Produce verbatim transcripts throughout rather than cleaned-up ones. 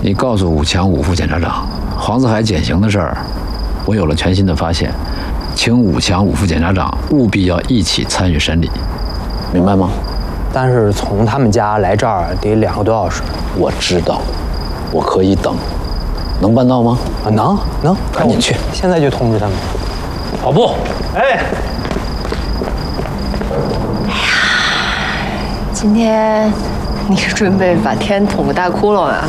你告诉武强武副检察长，黄子海减刑的事儿，我有了全新的发现，请武强武副检察长务必要一起参与审理，明白吗？ 但是从他们家来这儿得两个多小时。 我知道，我可以等，能办到吗？ 啊，能能， 赶紧去， 现在就通知他们。 跑步， 哎。 今天你是准备把天捅个大窟窿啊？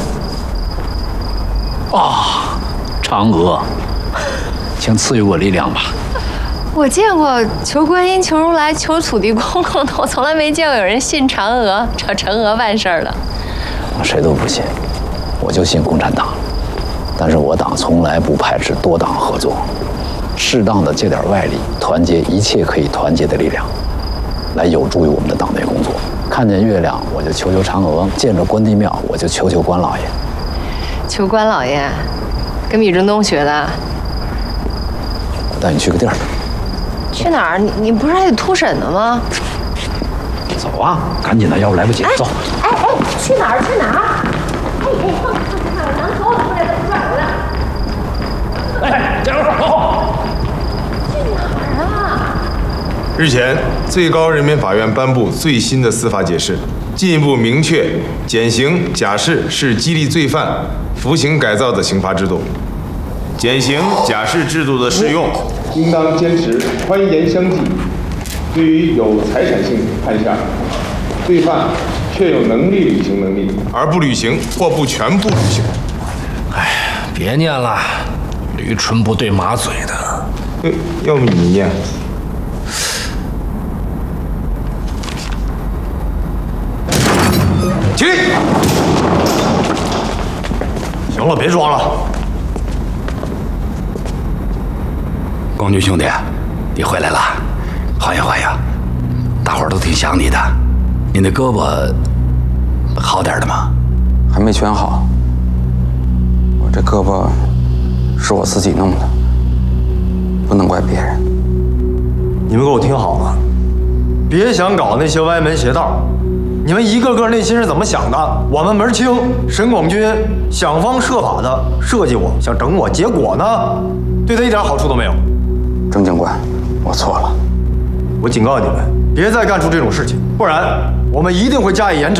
啊，嫦娥，请赐予我力量吧。 我见过求观音、求如来、求土地公公的，我从来没见过有人信嫦娥，找嫦娥办事儿的。 我谁都不信，我就信共产党。但是我党从来不排斥多党合作，适当的借点外力，团结一切可以团结的力量，来有助于我们的党内工作。看见月亮，我就求求嫦娥；见着关帝庙，我就求求关老爷。 求关老爷，跟米中东学的。 我带你去个地儿。 去哪儿？你你不是还得突审呢吗？ 走啊，赶紧的，要不来不及。 哎、 走。 哎哎，去哪儿？去哪儿？哎哎，放开放开，能走出来的不转回来。 哎，加油，往后。 去哪儿啊？ 日前，最高人民法院颁布最新的司法解释，进一步明确减刑假释是激励罪犯服刑改造的刑罚制度。减刑假释制度的适用， 应当坚持宽严相济。对于有财产性判项，罪犯确有能力履行能力而不履行或不全部履行。 哎，别念了，驴唇不对马嘴的。 呃，要不你念？起立！ 行了，别装了。 光军兄弟，你回来了，欢迎欢迎，大伙儿都挺想你的。你那胳膊好点的吗？ 还没全好。我这胳膊是我自己弄的，不能怪别人。 你们给我听好了，别想搞那些歪门邪道。你们一个个内心是怎么想的？我们门清。沈广军想方设法的设计我，想整我，结果呢，对他一点好处都没有。 郑警官，我错了。 我警告你们，别再干出这种事情，不然我们一定会加以严惩。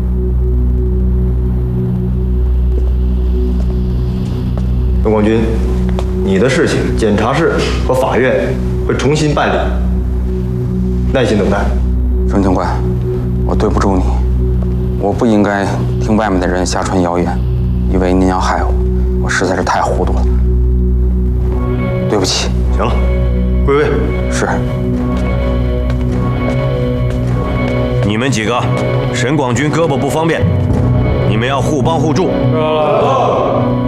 郑广军，你的事情，检察室和法院会重新办理，耐心等待。 郑警官，我对不住你，我不应该听外面的人瞎传谣言，以为您要害我，我实在是太糊涂了，对不起。 行了，归位。 是。 你们几个，沈广军胳膊不方便，你们要互帮互助。